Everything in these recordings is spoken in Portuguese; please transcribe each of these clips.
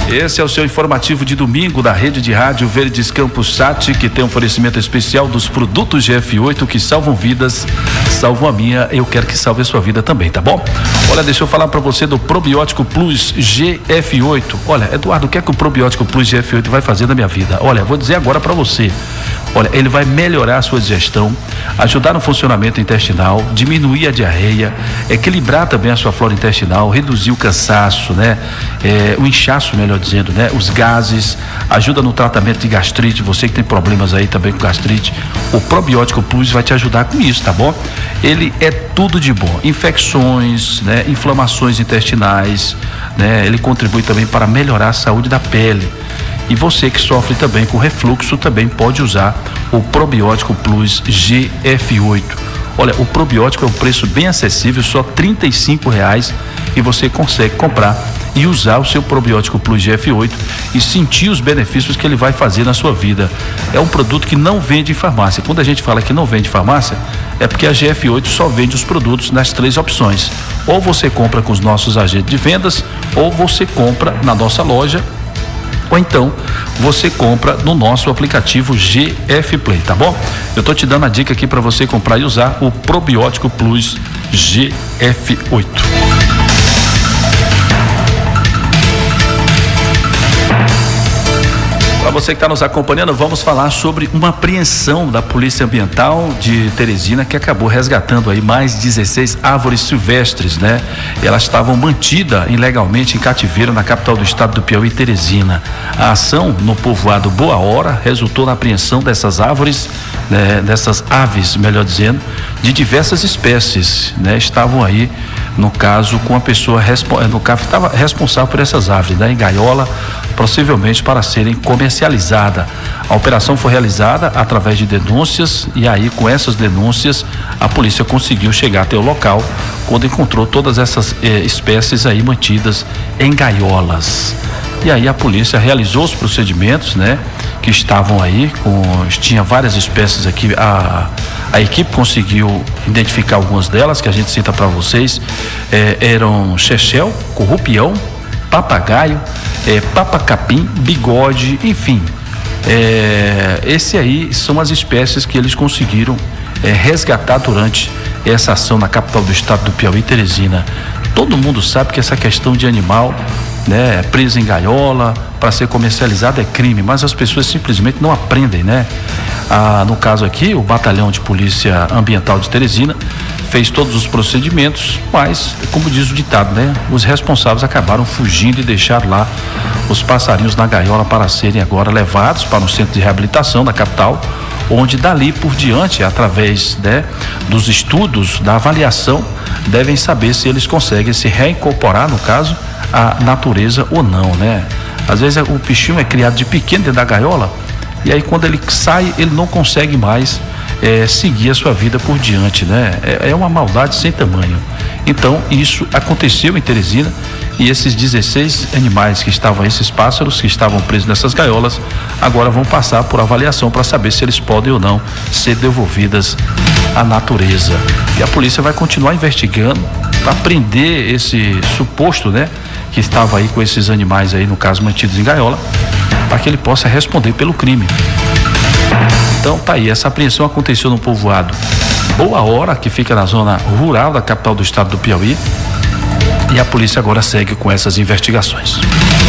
Esse é o seu informativo de domingo da rede de rádio Verdes Campos Sat, que tem um oferecimento especial dos produtos GF8 que salvam vidas, salvam a minha, eu quero que salve a sua vida também, tá bom? Olha, deixa eu falar para você do Probiótico Plus GF8. Olha, Eduardo, o que é que o Probiótico Plus GF8 vai fazer na minha vida? Olha, vou dizer agora para você. Olha, ele vai melhorar a sua digestão, ajudar no funcionamento intestinal, diminuir a diarreia, equilibrar também a sua flora intestinal, reduzir o cansaço, né? O inchaço, melhor dizendo, né? Os gases, ajuda no tratamento de gastrite, você que tem problemas aí também com gastrite, o Probiótico Plus vai te ajudar com isso, tá bom? Ele é tudo de bom, infecções, né? Inflamações intestinais, né? Ele contribui também para melhorar a saúde da pele. E você que sofre também com refluxo também pode usar o Probiótico Plus GF8. Olha, o probiótico é um preço bem acessível, só R$35, e você consegue comprar e usar o seu Probiótico Plus GF8 e sentir os benefícios que ele vai fazer na sua vida. É um produto que não vende em farmácia. Quando a gente fala que não vende em farmácia, é porque a GF8 só vende os produtos nas 3 opções. Ou você compra com os nossos agentes de vendas, ou você compra na nossa loja, ou então você compra no nosso aplicativo GF Play, tá bom? Eu tô te dando a dica aqui para você comprar e usar o Probiótico Plus GF8. Para você que está nos acompanhando, vamos falar sobre uma apreensão da Polícia Ambiental de Teresina, que acabou resgatando aí mais 16 árvores silvestres, né? Elas estavam mantidas ilegalmente em cativeiro na capital do estado do Piauí, Teresina. A ação no povoado Boa Hora resultou na apreensão dessas árvores, né? Dessas aves, melhor dizendo, de diversas espécies, né? Estavam aí, no caso, com a pessoa estava responsável por essas aves, né? Em gaiola, possivelmente para serem comercializadas. A operação foi realizada através de denúncias, e aí com essas denúncias a polícia conseguiu chegar até o local, quando encontrou todas essas espécies aí mantidas em gaiolas. E aí a polícia realizou os procedimentos, né? Que estavam aí, tinha várias espécies aqui, a equipe conseguiu identificar algumas delas, que a gente cita para vocês, eram chechel, currupião, papagaio, papacapim, bigode, enfim. Esse aí são as espécies que eles conseguiram resgatar durante essa ação na capital do estado do Piauí, Teresina. Todo mundo sabe que essa questão de animal, né, preso em gaiola para ser comercializado é crime, mas as pessoas simplesmente não aprendem, né? No caso aqui, o Batalhão de Polícia Ambiental de Teresina fez todos os procedimentos, mas, como diz o ditado, né? Os responsáveis acabaram fugindo e deixaram lá os passarinhos na gaiola para serem agora levados para um centro de reabilitação da capital, onde dali por diante, através, né, dos estudos, da avaliação, devem saber se eles conseguem se reincorporar, no caso, à natureza ou não, né? Às vezes o bichinho é criado de pequeno dentro da gaiola, e aí quando ele sai, ele não consegue mais seguir a sua vida por diante, né? É uma maldade sem tamanho. Então isso aconteceu em Teresina, e esses 16 animais que estavam, esses pássaros que estavam presos nessas gaiolas, agora vão passar por avaliação para saber se eles podem ou não ser devolvidas à natureza. E a polícia vai continuar investigando para prender esse suposto, né, que estava aí com esses animais aí, no caso, mantidos em gaiola, para que ele possa responder pelo crime. Então tá aí, essa apreensão aconteceu no povoado Boa Hora, que fica na zona rural da capital do estado do Piauí, e a polícia agora segue com essas investigações.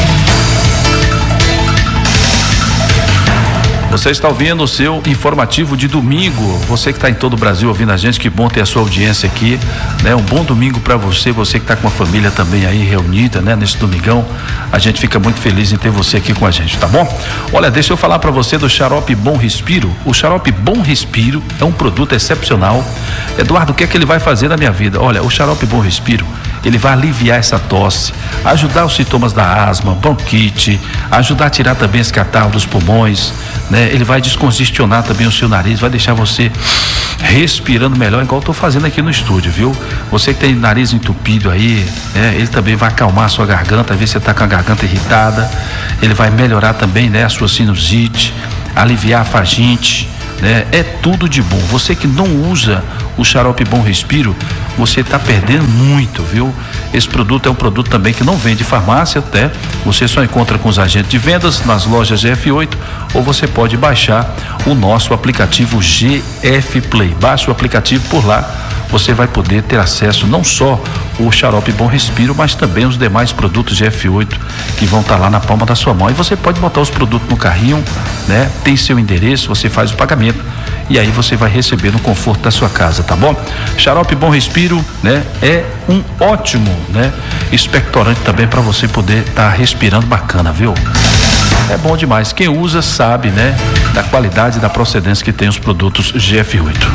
Você está ouvindo o seu informativo de domingo. Você que está em todo o Brasil ouvindo a gente, que bom ter a sua audiência aqui, né? Um bom domingo para você, você que está com a família também aí reunida, né? Nesse domingão, a gente fica muito feliz em ter você aqui com a gente, tá bom? Olha, deixa eu falar para você do Xarope Bom Respiro. O Xarope Bom Respiro é um produto excepcional. Eduardo, o que é que ele vai fazer na minha vida? Olha, o Xarope Bom Respiro, ele vai aliviar essa tosse, ajudar os sintomas da asma, bronquite, ajudar a tirar também esse catarro dos pulmões, né? Ele vai descongestionar também o seu nariz, vai deixar você respirando melhor, igual eu tô fazendo aqui no estúdio, viu? Você que tem nariz entupido aí, né? Ele também vai acalmar a sua garganta, ver se você tá com a garganta irritada. Ele vai melhorar também, né, a sua sinusite, aliviar a fagite, né? É tudo de bom. Você que não usa o xarope Bom Respiro, você está perdendo muito, viu? Esse produto é um produto também que não vende farmácia, até você só encontra com os agentes de vendas nas lojas GF8, ou você pode baixar o nosso aplicativo GF Play. Baixe o aplicativo, por lá você vai poder ter acesso não só o xarope Bom Respiro, mas também os demais produtos GF8 que vão estar lá na palma da sua mão. E você pode botar os produtos no carrinho, né? Tem seu endereço, você faz o pagamento e aí você vai receber no conforto da sua casa, tá bom? Xarope Bom Respiro, né? É um ótimo, né? Expectorante também para você poder estar respirando bacana, viu? É bom demais. Quem usa sabe, né? Da qualidade e da procedência que tem os produtos GF8.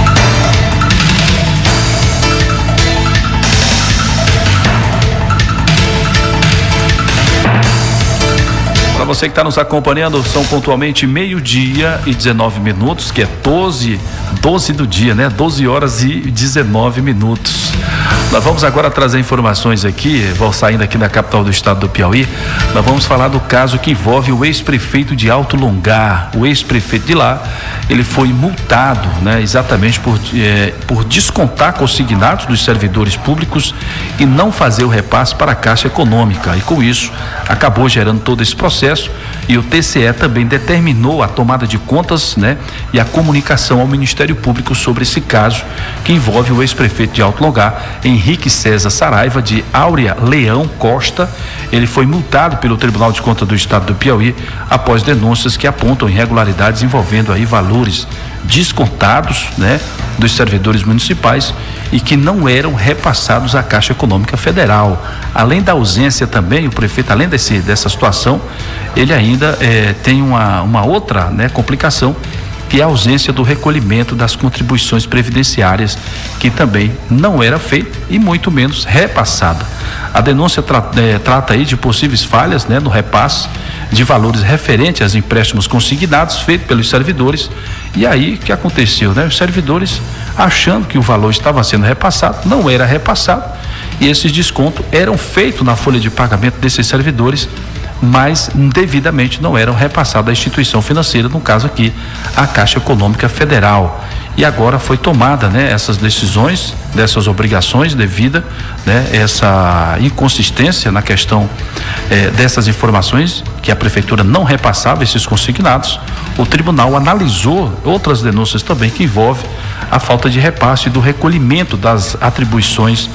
Para você que está nos acompanhando, são pontualmente 12:19, que é 12 do dia, né? 12h19. Nós vamos agora trazer informações aqui, vou saindo aqui da capital do estado do Piauí. Nós vamos falar do caso que envolve o ex-prefeito de Alto Longar. O ex-prefeito de lá, ele foi multado, né? Exatamente por descontar consignados dos servidores públicos e não fazer o repasse para a Caixa Econômica. E com isso, acabou gerando todo esse processo. E o TCE também determinou a tomada de contas, né? E a comunicação ao Ministério Público sobre esse caso que envolve o ex-prefeito de Alto Longar, Henrique César Saraiva de Áurea Leão Costa. Ele foi multado pelo Tribunal de Contas do Estado do Piauí após denúncias que apontam irregularidades envolvendo aí valores descontados, né? Dos servidores municipais e que não eram repassados à Caixa Econômica Federal. Além da ausência também, o prefeito, além dessa situação, ele ainda tem uma outra, né, complicação, que é a ausência do recolhimento das contribuições previdenciárias, que também não era feita e muito menos repassada. A denúncia trata aí de possíveis falhas, né, no repasse de valores referentes aos empréstimos consignados feitos pelos servidores. E aí o que aconteceu, né? Os servidores, achando que o valor estava sendo repassado, não era repassado, e esses descontos eram feitos na folha de pagamento desses servidores, mas devidamente não eram repassados à instituição financeira, no caso aqui a Caixa Econômica Federal. E agora foi tomada, né, essas decisões, dessas obrigações devido, né, essa inconsistência na questão dessas informações que a prefeitura não repassava esses consignados. O tribunal analisou outras denúncias também que envolvem a falta de repasse do recolhimento das atribuições,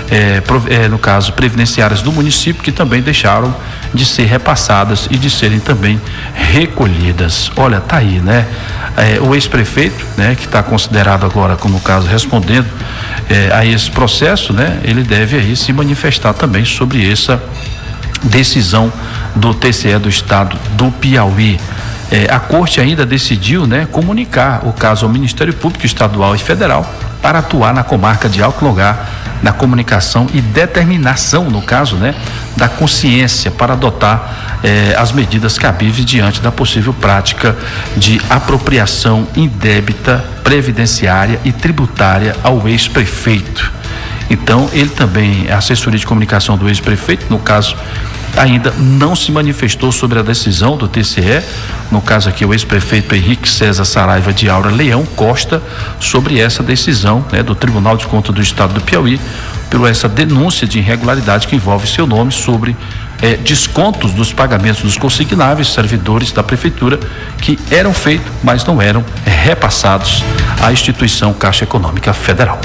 no caso previdenciárias do município, que também deixaram de ser repassadas e de serem também recolhidas. Olha, tá aí, né? O ex-prefeito, né, que está considerado agora como caso respondendo a esse processo, né? Ele deve aí se manifestar também sobre essa decisão do TCE do estado do Piauí. A corte ainda decidiu, né, comunicar o caso ao Ministério Público Estadual e Federal para atuar na comarca de Alto Longar na comunicação e determinação, no caso, né, da consciência para adotar as medidas cabíveis diante da possível prática de apropriação indébita, previdenciária e tributária ao ex-prefeito. Então, ele também, a assessoria de comunicação do ex-prefeito, no caso, ainda não se manifestou sobre a decisão do TCE, no caso aqui o ex-prefeito Henrique César Saraiva de Áurea Leão Costa, sobre essa decisão, né, do Tribunal de Contas do Estado do Piauí, por essa denúncia de irregularidade que envolve seu nome sobre descontos dos pagamentos dos consignáveis servidores da prefeitura que eram feitos, mas não eram repassados à instituição Caixa Econômica Federal.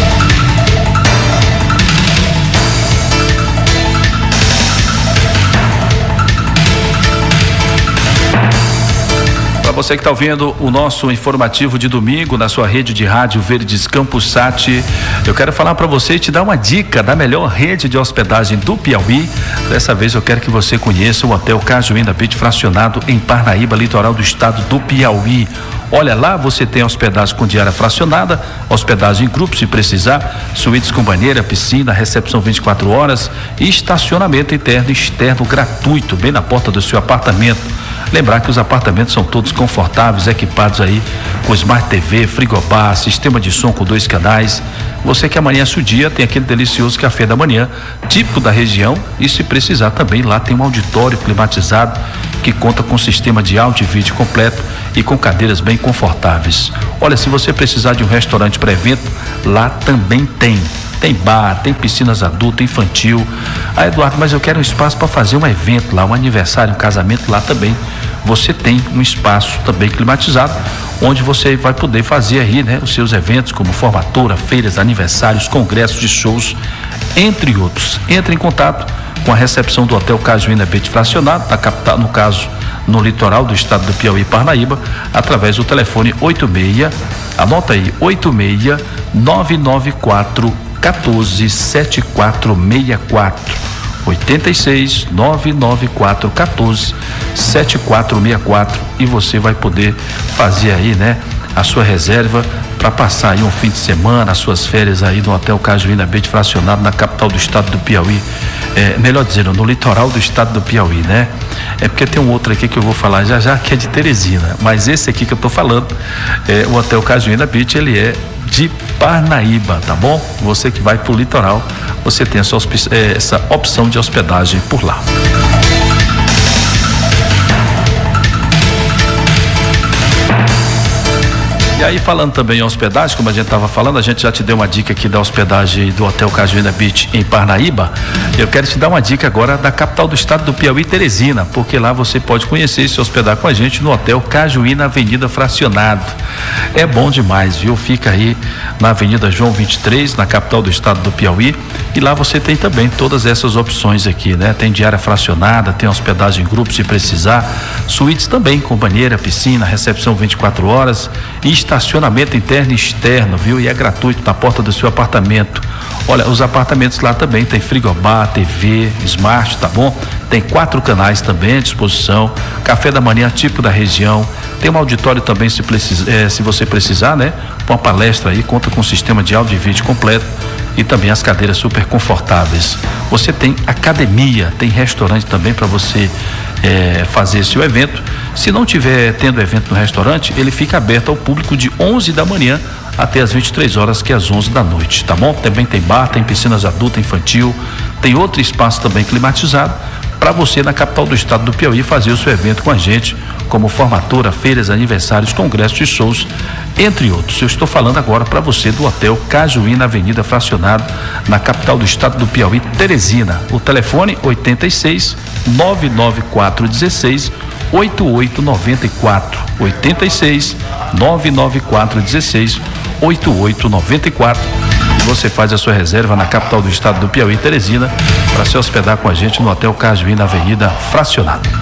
Você que está ouvindo o nosso informativo de domingo na sua rede de rádio Verdes Campus Sat, eu quero falar para você e te dar uma dica da melhor rede de hospedagem do Piauí. Dessa vez eu quero que você conheça o Hotel Cajuína Beach fracionado em Parnaíba, litoral do estado do Piauí. Olha, lá você tem hospedagem com diária fracionada, hospedagem em grupo se precisar, suítes com banheira, piscina, recepção 24 horas e estacionamento interno e externo gratuito, bem na porta do seu apartamento. Lembrar que os apartamentos são todos confortáveis, equipados aí com Smart TV, frigobar, sistema de som com 2 canais. Você que amanhece o dia, tem aquele delicioso café da manhã, típico da região, e se precisar também lá tem um auditório climatizado que conta com sistema de áudio e vídeo completo e com cadeiras bem confortáveis. Olha, se você precisar de um restaurante para evento, lá também tem. Tem bar, tem piscinas adulta, infantil. Ah, Eduardo, mas eu quero um espaço para fazer um evento lá, um aniversário, um casamento lá também. Você tem um espaço também climatizado, onde você vai poder fazer aí, né, os seus eventos como formatura, feiras, aniversários, congressos de shows, entre outros. Entre em contato com a recepção do Hotel Cajuína Beach Fracionado, na capital, no caso, no litoral do estado do Piauí, Parnaíba, através do telefone 86, anota aí, 86 994 14 7464, 86 994 14 7464, e você vai poder fazer aí, né, a sua reserva para passar aí um fim de semana, as suas férias aí no Hotel Cajuína Beach Fracionado, na capital do estado do Piauí, melhor dizendo, no litoral do estado do Piauí, né? É porque tem um outro aqui que eu vou falar já que é de Teresina, mas esse aqui que eu tô falando, o Hotel Cajuína Beach, ele é de Parnaíba, tá bom? Você que vai pro litoral, você tem essa opção de hospedagem por lá. E aí, falando também em hospedagem, como a gente estava falando, a gente já te deu uma dica aqui da hospedagem do Hotel Cajuína Beach em Parnaíba. Eu quero te dar uma dica agora da capital do estado do Piauí, Teresina, porque lá você pode conhecer e se hospedar com a gente no Hotel Cajuína Avenida Fracionado. É bom demais, viu? Fica aí na Avenida João 23, na capital do estado do Piauí, e lá você tem também todas essas opções aqui, né? Tem diária fracionada, tem hospedagem em grupo se precisar, suítes também com banheira, piscina, recepção 24 horas, estacionamento interno e externo, viu? E é gratuito na porta do seu apartamento. Olha, os apartamentos lá também tem frigobar, TV, smart, tá bom? Tem 4 canais também à disposição, café da manhã tipo da região, tem um auditório também se você precisar, né? Uma palestra aí, conta com sistema de áudio e vídeo completo e também as cadeiras super confortáveis. Você tem academia, tem restaurante também para você fazer seu evento. Se não tiver tendo evento no restaurante, ele fica aberto ao público de 11 da manhã até as 23 horas, que é às 11 da noite, tá bom? Também tem bar, tem piscinas adulta, infantil, tem outro espaço também climatizado para você na capital do estado do Piauí fazer o seu evento com a gente, como formatura, feiras, aniversários, congressos e shows, entre outros. Eu estou falando agora para você do Hotel Cajuína Avenida Fracionado, na capital do estado do Piauí, Teresina. O telefone 86 994 16 8894, 86 994 16 8894. Você faz a sua reserva na capital do estado do Piauí, Teresina, para se hospedar com a gente no Hotel Cajuína Avenida Fracionado.